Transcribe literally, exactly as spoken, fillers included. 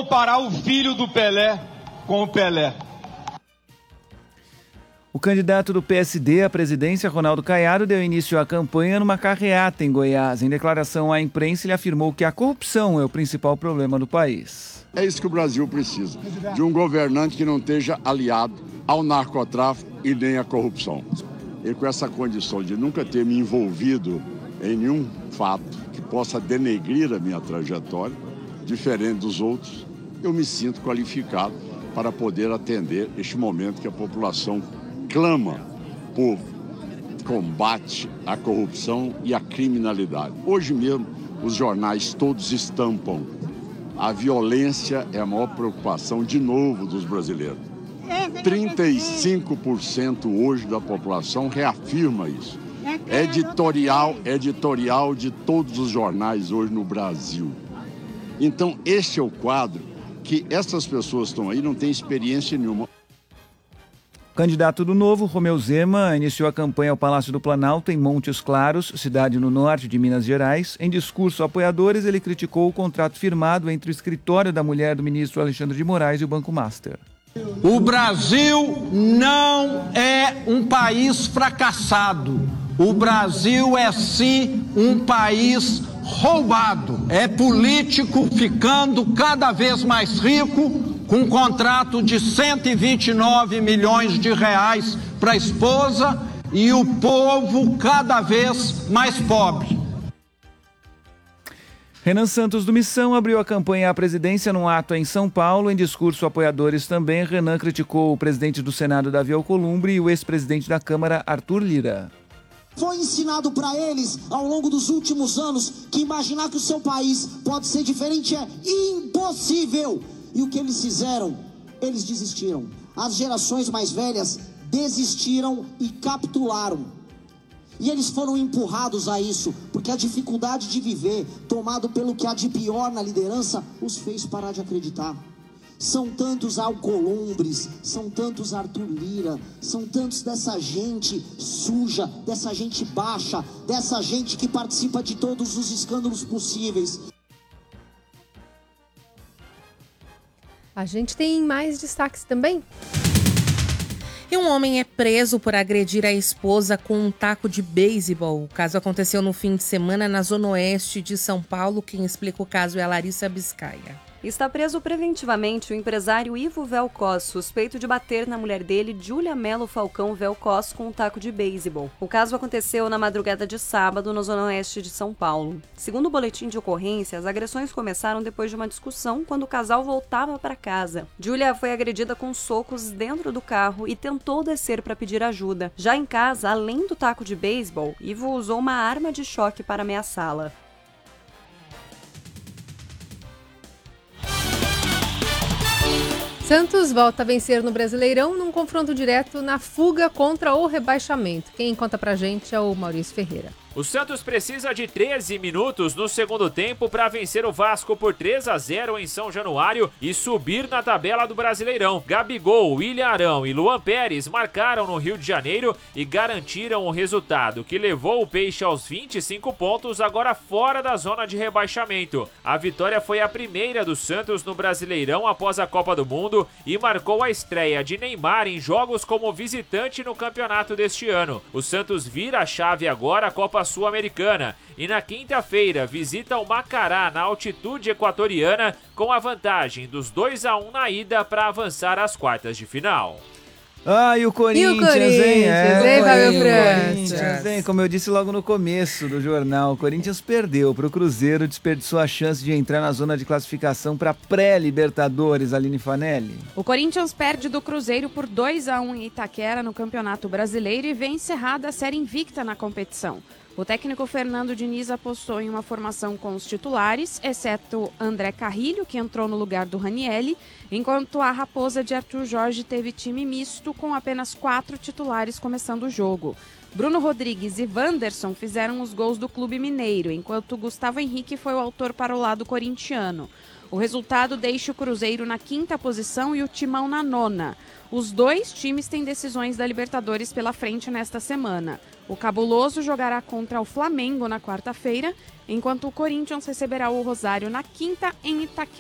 comparar o filho do Pelé com o Pelé. O candidato do P S D à presidência, Ronaldo Caiado, deu início à campanha numa carreata em Goiás. Em declaração à imprensa, ele afirmou que a corrupção é o principal problema do país. É isso que o Brasil precisa, de um governante que não esteja aliado ao narcotráfico e nem à corrupção. E com essa condição de nunca ter me envolvido em nenhum fato que possa denegrir a minha trajetória, diferente dos outros, eu me sinto qualificado para poder atender este momento que a população clama por combate à corrupção e à criminalidade. Hoje mesmo, os jornais todos estampam. A violência é a maior preocupação, de novo, dos brasileiros. trinta e cinco por cento hoje da população reafirma isso. Editorial, editorial de todos os jornais hoje no Brasil. Então, este é o quadro que essas pessoas estão aí, não têm experiência nenhuma. O candidato do Novo, Romeu Zema, iniciou a campanha ao Palácio do Planalto, em Montes Claros, cidade no norte de Minas Gerais. Em discurso a apoiadores, ele criticou o contrato firmado entre o escritório da mulher do ministro Alexandre de Moraes e o Banco Master. O Brasil não é um país fracassado. O Brasil é, sim, um país roubado. É político ficando cada vez mais rico, com um contrato de cento e vinte e nove milhões de reais para a esposa e o povo cada vez mais pobre. Renan Santos do Missão abriu a campanha à presidência num ato em São Paulo. Em discurso a apoiadores também, Renan criticou o presidente do Senado, Davi Alcolumbre, e o ex-presidente da Câmara, Arthur Lira. Foi ensinado para eles, ao longo dos últimos anos, que imaginar que o seu país pode ser diferente é impossível. E o que eles fizeram? Eles desistiram. As gerações mais velhas desistiram e capitularam. E eles foram empurrados a isso, porque a dificuldade de viver, tomado pelo que há de pior na liderança, os fez parar de acreditar. São tantos Alcolumbres, são tantos Arthur Lira, são tantos dessa gente suja, dessa gente baixa, dessa gente que participa de todos os escândalos possíveis. A gente tem mais destaques também. E um homem é preso por agredir a esposa com um taco de beisebol. O caso aconteceu no fim de semana na zona oeste de São Paulo. Quem explica o caso é a Larissa Biscaia. Está preso preventivamente o empresário Ivo Velcos, suspeito de bater na mulher dele, Júlia Melo Falcão Velcos, com um taco de beisebol. O caso aconteceu na madrugada de sábado, na zona oeste de São Paulo. Segundo o boletim de ocorrência, as agressões começaram depois de uma discussão quando o casal voltava para casa. Júlia foi agredida com socos dentro do carro e tentou descer para pedir ajuda. Já em casa, além do taco de beisebol, Ivo usou uma arma de choque para ameaçá-la. Santos volta a vencer no Brasileirão num confronto direto na fuga contra o rebaixamento. Quem conta pra gente é o Maurício Ferreira. O Santos precisa de treze minutos no segundo tempo para vencer o Vasco por três a zero em São Januário e subir na tabela do Brasileirão. Gabigol, William Arão e Luan Pérez marcaram no Rio de Janeiro e garantiram o resultado, que levou o Peixe aos vinte e cinco pontos, agora fora da zona de rebaixamento. A vitória foi a primeira do Santos no Brasileirão após a Copa do Mundo e marcou a estreia de Neymar em jogos como visitante no campeonato deste ano. O Santos vira a chave agora, a Copa Sul-Americana, e na quinta-feira visita o Macará na altitude equatoriana com a vantagem dos dois a um na ida para avançar às quartas de final. Ah, e o Corinthians, e o Corinthians, hein? É, hein, Fábio França? Hein? Como eu disse logo no começo do jornal, o Corinthians perdeu para o Cruzeiro, desperdiçou a chance de entrar na zona de classificação para pré-Libertadores, Aline Fanelli. O Corinthians perde do Cruzeiro por dois a um em Itaquera no Campeonato Brasileiro e vê encerrada a série invicta na competição. O técnico Fernando Diniz apostou em uma formação com os titulares, exceto André Carrilho, que entrou no lugar do Ranielli, enquanto a Raposa de Arthur Jorge teve time misto com apenas quatro titulares começando o jogo. Bruno Rodrigues e Wanderson fizeram os gols do Clube Mineiro, enquanto Gustavo Henrique foi o autor para o lado corintiano. O resultado deixa o Cruzeiro na quinta posição e o Timão na nona. Os dois times têm decisões da Libertadores pela frente nesta semana. O Cabuloso jogará contra o Flamengo na quarta-feira, enquanto o Corinthians receberá o Rosário na quinta em Itaquera.